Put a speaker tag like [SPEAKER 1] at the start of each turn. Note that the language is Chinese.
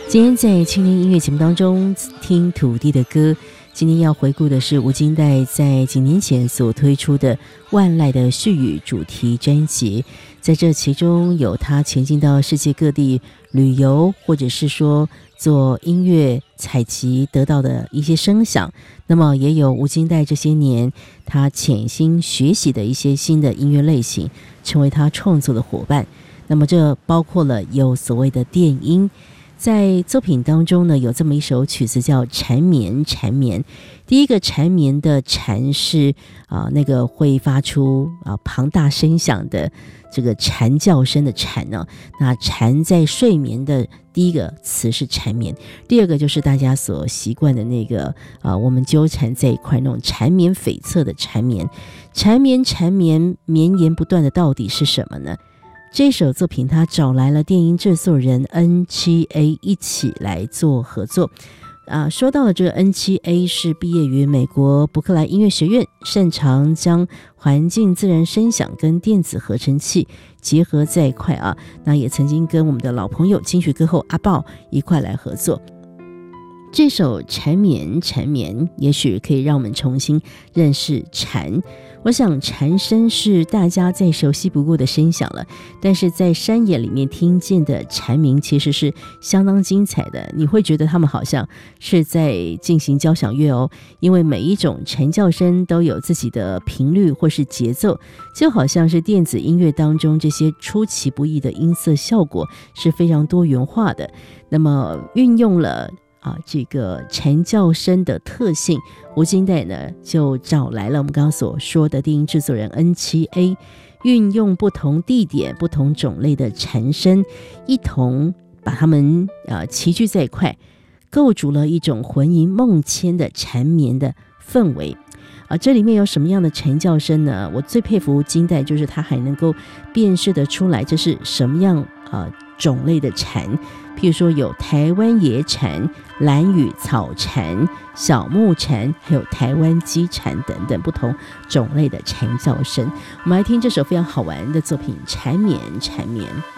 [SPEAKER 1] 今天在青年音乐节目当中听土地的歌，今天要回顾的是吴金代在几年前所推出的《万籁的絮语》主题专辑。在这其中有他前进到世界各地旅游，或者是说做音乐采集得到的一些声响，那么也有吴金代这些年他潜心学习的一些新的音乐类型，成为他创作的伙伴。那么这包括了有所谓的电音，在作品当中呢，有这么一首曲子叫缠绵缠绵。第一个缠绵的缠是那个会发出庞大声响的这个蝉叫声的蝉呢，那蝉在睡眠的第一个词是缠绵，第二个就是大家所习惯的那个我们纠缠在一块那种缠绵悱恻的缠绵。缠绵缠绵绵延不断的到底是什么呢？这首作品他找来了电音制作人 N7A 一起来做合作。说到了这个 N7A 是毕业于美国伯克莱音乐学院，擅长将环境自然声响跟电子合成器结合在一块那也曾经跟我们的老朋友金曲歌后阿豹一块来合作。这首缠绵缠绵也许可以让我们重新认识蝉。我想蝉声是大家再熟悉不过的声响了，但是在山野里面听见的蝉鸣其实是相当精彩的，你会觉得他们好像是在进行交响乐因为每一种蝉叫声都有自己的频率或是节奏，就好像是电子音乐当中这些出其不意的音色效果是非常多元化的。那么运用了这个蝉叫声的特性，吴金代呢就找来了我们刚刚所说的电音制作人 N7A， 运用不同地点不同种类的蝉声，一同把它们齐聚在一块，构筑了一种魂萦梦牵的缠绵的氛围。这里面有什么样的蝉叫声呢？我最佩服吴金代，就是他还能够辨识得出来这是什么样种类的蝉，譬如说有台湾野蝉、兰屿草蝉、小木蝉，还有台湾鸡蝉等等不同种类的蝉叫声。我们来听这首非常好玩的作品《缠绵缠绵》。